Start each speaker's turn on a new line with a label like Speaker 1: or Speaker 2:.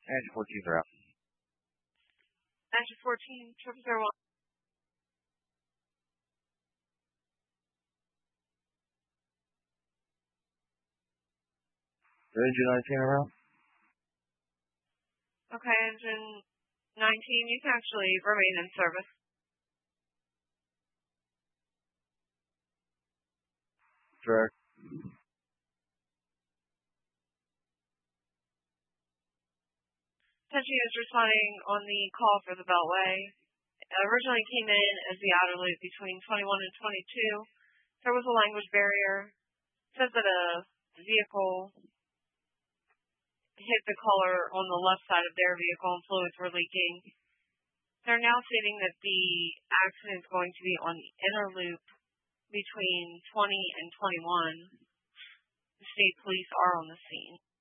Speaker 1: Engine 14's are out.
Speaker 2: Engine 14, 001.
Speaker 1: Engine 19 are out.
Speaker 2: Okay, engine 19, you can actually remain in service.
Speaker 1: Direct.
Speaker 2: Attention is responding on the call for the Beltway. It originally came in as the outer loop between 21 and 22. There was a language barrier. It says that a vehicle hit the caller on the left side of their vehicle and fluids were leaking. They're now stating that the accident is going to be on the inner loop between 20 and 21. The state police are on the scene.